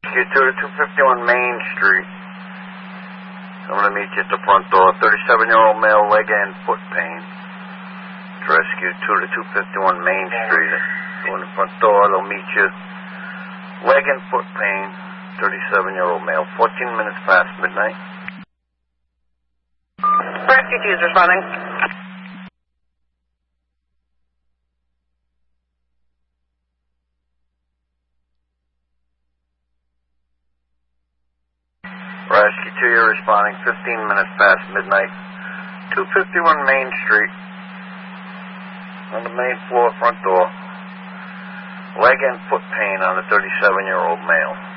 You to the 251 Main Street. I'm going to meet you at the front door. 37-year-old male, leg and foot pain. Rescue to the 251 Main Street. Go in the front door. They'll meet you. Leg and foot pain. 37-year-old male. 14 minutes past midnight. Rescue 2 is responding. Rescue 2, you're responding. 15 minutes past midnight. 251 Main Street. On the main floor, front door. Leg and foot pain on a 37-year-old male.